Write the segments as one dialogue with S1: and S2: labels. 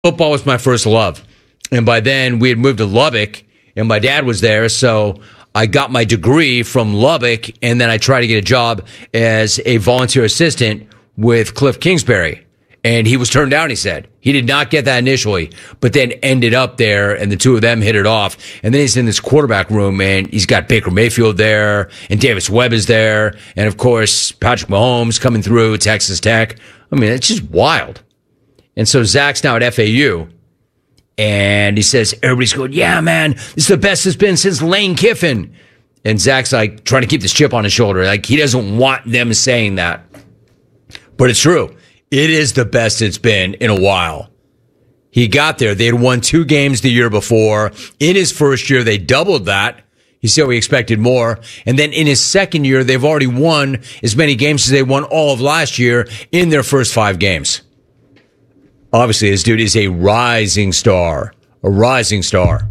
S1: Football was my first love. And by then, we had moved to Lubbock, and my dad was there, so I got my degree from Lubbock, and then I tried to get a job as a volunteer assistant with Cliff Kingsbury. And he was turned down, he said. He did not get that initially, but then ended up there, and the two of them hit it off. And then he's in this quarterback room, and he's got Baker Mayfield there, and Davis Webb is there, and of course, Patrick Mahomes coming through, Texas Tech. I mean, it's just wild. And so Zach's now at FAU, and he says, everybody's going, yeah, man, this is the best it's been since Lane Kiffin. And Zach's like trying to keep this chip on his shoulder. Like, he doesn't want them saying that. But it's true. It is the best it's been in a while. He got there. They had won 2 games the year before. In his first year, they doubled that. He said we expected more. And then in his second year, they've already won as many games as they won all of last year in their first 5 games. Obviously, this dude is a rising star. A rising star.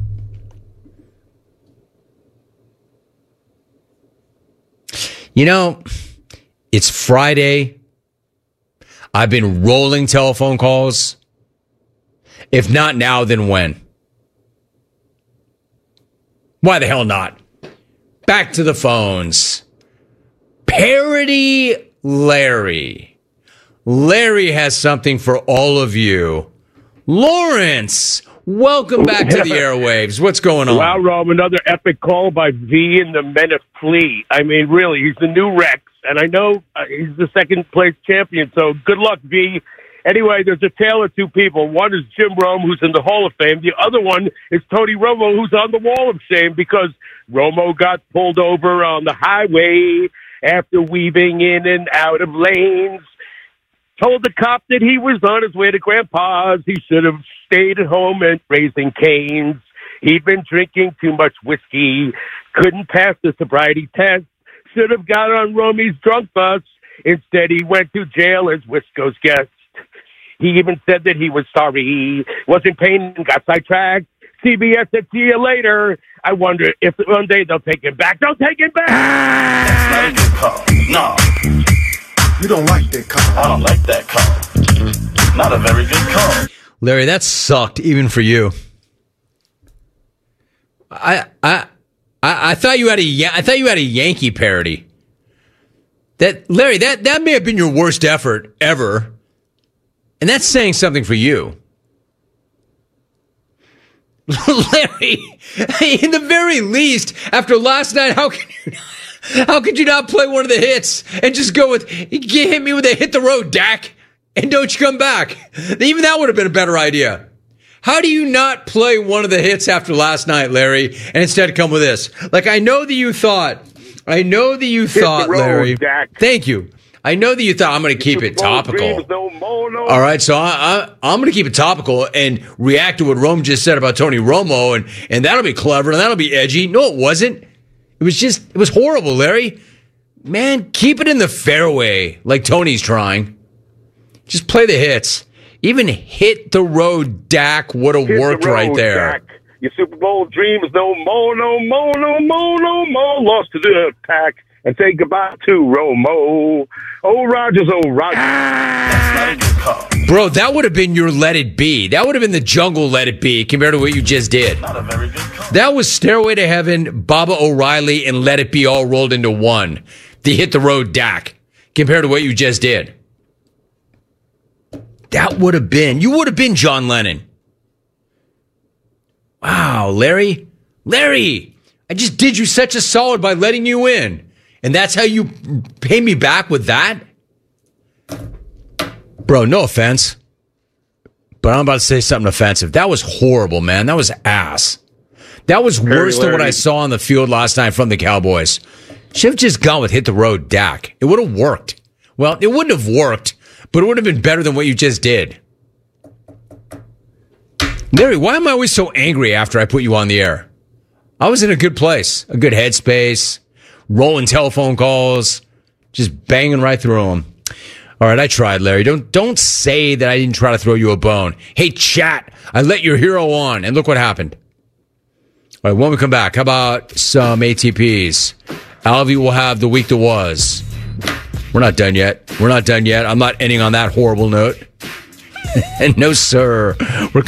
S1: You know, it's Friday. I've been rolling telephone calls. If not now, then when? Why the hell not? Back to the phones. Parody Larry. Larry has something for all of you. Lawrence, welcome back to the airwaves. What's going on?
S2: Wow, Rob, another epic call by V and the Men of Fleet. I mean, really, he's the new Rex. And I know he's the second-place champion, so good luck, V. Anyway, there's a tale of 2 people. One is Jim Rome, who's in the Hall of Fame. The other one is Tony Romo, who's on the Wall of Shame because Romo got pulled over on the highway after weaving in and out of lanes. Told the cop that he was on his way to Grandpa's. He should have stayed at home and raising canes. He'd been drinking too much whiskey. Couldn't pass the sobriety test. Should have got on Romy's drunk bus. Instead, he went to jail as Wisco's guest. He even said that he was sorry, wasn't paying and got sidetracked. CBS said, see you later. I wonder if one day they'll take him back. Don't take him back!
S3: That's not a good call. No.
S4: You don't like that call.
S3: I don't like that call. Not a very good call.
S1: Larry, that sucked even for you. I thought you had a Yankee parody. Larry, that may have been your worst effort ever. And that's saying something for you. Larry, in the very least, after last night, how could you not play one of the hits and just go with, hit me with a hit the road, Dak, and don't you come back? Even that would have been a better idea. How do you not play one of the hits after last night, Larry, and instead come with this? Like, I know that you thought, Larry.
S2: Dak.
S1: Thank you. I know that you thought I'm going to keep it topical. All right, so I'm going to keep it topical and react to what Rome just said about Tony Romo, and that'll be clever and that'll be edgy. No, it wasn't. It was horrible, Larry. Man, keep it in the fairway like Tony's trying. Just play the hits. Even hit the road, Dak would have worked right there.
S2: Dak. Your Super Bowl dreams no more, no more, no more, no more. Lost to the pack and say goodbye to Romo. Oh, Rogers, oh, Rogers.
S3: That's not a good call.
S1: Bro, that would have been your Let It Be. That would have been the jungle Let It Be compared to what you just did.
S3: Not a very good call.
S1: That was Stairway to Heaven, Baba O'Reilly, and Let It Be all rolled into one. The hit the road Dak compared to what you just did. That would have been, you would have been John Lennon. Wow, Larry, I just did you such a solid by letting you in. And that's how you pay me back with that? Bro, no offense, but I'm about to say something offensive. That was horrible, man. That was ass. That was worse than what I saw on the field last night from the Cowboys. Should have just gone with hit the road Dak. It would have worked. Well, it wouldn't have worked, but it would have been better than what you just did. Larry, why am I always so angry after I put you on the air? I was in a good place, a good headspace, rolling telephone calls, just banging right through them. All right, I tried, Larry. Don't say that I didn't try to throw you a bone. Hey, chat, I let your hero on, and look what happened. All right, when we come back, how about some ATPs? Alvy will have the week that was. We're not done yet. I'm not ending on that horrible note. no, sir. We're